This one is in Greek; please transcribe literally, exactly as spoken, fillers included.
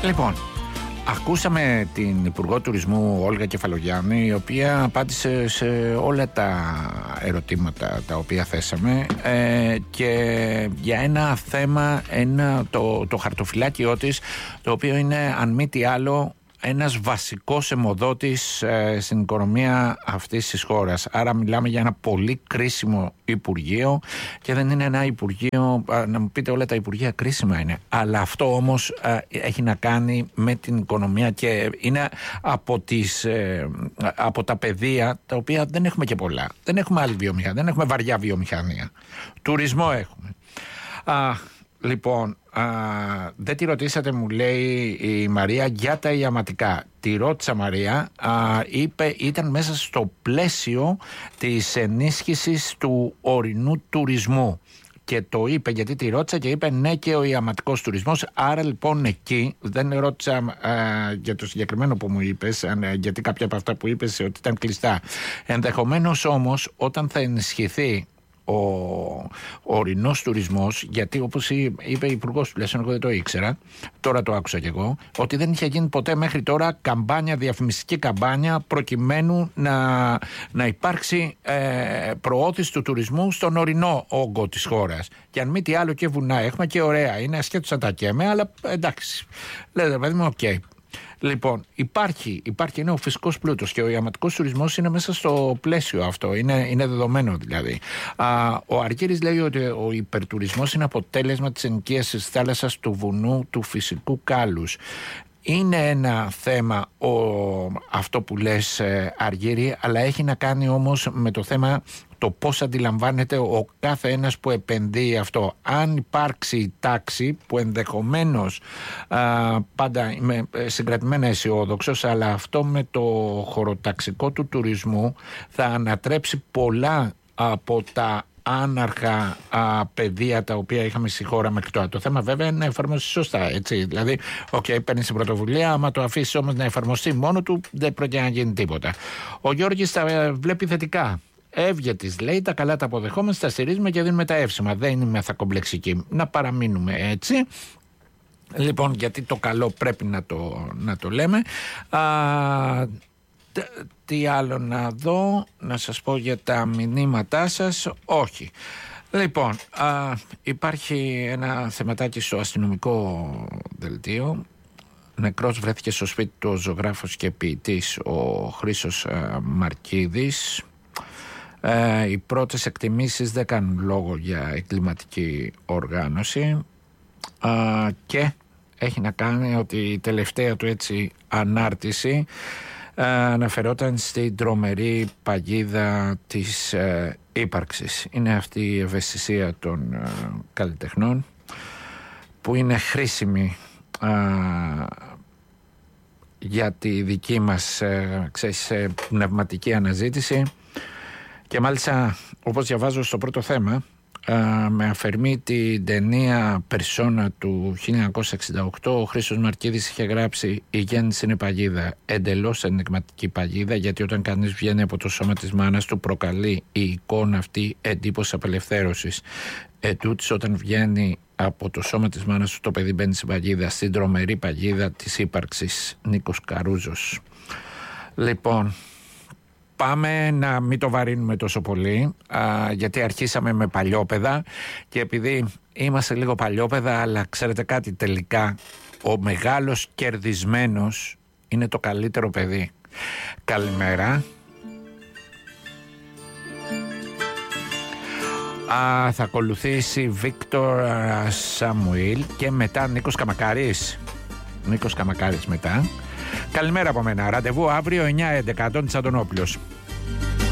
Λοιπόν, ακούσαμε την Υπουργό Τουρισμού Όλγα Κεφαλογιάννη, η οποία απάντησε σε όλα τα ερωτήματα τα οποία θέσαμε ε, και για ένα θέμα, ένα, το, το χαρτοφυλάκιό της, το οποίο είναι αν μη τι άλλο ένας βασικός αιμοδότης ε, στην οικονομία αυτής της χώρας. Άρα μιλάμε για ένα πολύ κρίσιμο Υπουργείο και δεν είναι ένα Υπουργείο, ε, να μου πείτε όλα τα Υπουργεία κρίσιμα είναι, αλλά αυτό όμως ε, έχει να κάνει με την οικονομία και είναι από, τις, ε, από τα πεδία τα οποία δεν έχουμε και πολλά. Δεν έχουμε άλλη βιομηχανία, δεν έχουμε βαριά βιομηχανία. Τουρισμό έχουμε. Α, Λοιπόν, α, δεν τη ρωτήσατε, μου λέει η Μαρία, για τα ιαματικά. Τη ρώτησα, Μαρία, α, είπε, ήταν μέσα στο πλαίσιο της ενίσχυσης του ορεινού τουρισμού. Και το είπε γιατί τη ρώτησα και είπε ναι, και ο ιαματικός τουρισμός. Άρα λοιπόν εκεί δεν ρώτησα α, για το συγκεκριμένο που μου είπες, α, γιατί κάποια από αυτά που είπες ότι ήταν κλειστά. Ενδεχομένως όμως όταν θα ενισχυθεί ο, ο ορεινός τουρισμός, γιατί όπως είπε η Υπουργός, τουλάχιστον εγώ δεν το ήξερα, τώρα το άκουσα κι εγώ, ότι δεν είχε γίνει ποτέ μέχρι τώρα καμπάνια, διαφημιστική καμπάνια προκειμένου να, να υπάρξει ε, προώθηση του τουρισμού στον ορεινό όγκο της χώρας. Και αν μη τι άλλο και βουνά έχουμε και ωραία, είναι ασχέτως να τα καίμε, αλλά εντάξει, λέτε παιδί μου, οκ. Okay. Λοιπόν, υπάρχει, υπάρχει είναι ο φυσικός πλούτος και ο ιαματικός τουρισμός είναι μέσα στο πλαίσιο αυτό, είναι, είναι δεδομένο δηλαδή. Α, ο Αργύρης λέει ότι ο υπερτουρισμός είναι αποτέλεσμα της ενοικίασης της θάλασσας, του βουνού, του φυσικού κάλους. Είναι ένα θέμα ο, αυτό που λες ε, Αργύρη, αλλά έχει να κάνει όμως με το θέμα το πώς αντιλαμβάνεται ο κάθε ένας που επενδύει αυτό. Αν υπάρξει τάξη που ενδεχομένως α, πάντα είμαι συγκρατημένα αισιόδοξος, αλλά αυτό με το χωροταξικό του τουρισμού θα ανατρέψει πολλά από τα άναρχα α, παιδεία τα οποία είχαμε στη χώρα μέχρι τώρα. Το θέμα βέβαια είναι να εφαρμοστεί σωστά, έτσι. Δηλαδή, οκ, okay, παίρνει την πρωτοβουλία, άμα το αφήσει όμως να εφαρμοστεί μόνο του, δεν πρόκειται να γίνει τίποτα. Ο Γιώργης τα βλέπει θετικά. Εύγετης λέει, τα καλά τα αποδεχόμαστε, τα στηρίζουμε και δίνουμε τα εύσημα. Δεν είναι μεθακομπλεξική. Να παραμείνουμε έτσι. Λοιπόν, γιατί το καλό πρέπει να το, να το λέμε. Α, τι άλλο να δω, να σας πω για τα μηνύματά σας. Όχι. Λοιπόν, α, υπάρχει ένα θεματάκι στο αστυνομικό δελτίο. Νεκρός βρέθηκε στο σπίτι του ο ζωγράφος και ποιητής ο Χρήστος α, Μαρκίδης. Ε, οι πρώτες εκτιμήσεις δεν κάνουν λόγο για εγκληματική οργάνωση α, και έχει να κάνει ότι η τελευταία του έτσι ανάρτηση α, αναφερόταν στην τρομερή παγίδα της ε, ύπαρξης. Είναι αυτή η ευαισθησία των ε, καλλιτεχνών που είναι χρήσιμη α, για τη δική μας ε, ξέρεις, ε, πνευματική αναζήτηση. Και μάλιστα, όπως διαβάζω στο πρώτο θέμα, α, με αφορμή την ταινία Περσόνα του χίλια εννιακόσια εξήντα οκτώ, ο Χρήστος Μαρκίδης είχε γράψει «Η γέννηση είναι παγίδα, εντελώς ενηγματική παγίδα, γιατί όταν κανείς βγαίνει από το σώμα της μάνας του προκαλεί η εικόνα αυτή εντύπωση απελευθέρωσης. Ετούτοις όταν βγαίνει από το σώμα της μάνας του το παιδί μπαίνει στην παγίδα, στην τρομερή παγίδα της ύπαρξης». Νίκος Καρούζος. Λοιπόν, πάμε να μην το βαρύνουμε τόσο πολύ, α, γιατί αρχίσαμε με παλιόπαιδα και επειδή είμαστε λίγο παλιόπαιδα, αλλά ξέρετε κάτι, τελικά ο μεγάλος κερδισμένος είναι το καλύτερο παιδί. Καλημέρα. Α, θα ακολουθήσει Βίκτορ Σαμουήλ και μετά Νίκος Καμακάρης. Νίκος Καμακάρης μετά. Καλημέρα από μένα. Ραντεβού αύριο εννιά έντεκα. Αντώνης Αντωνόπουλος.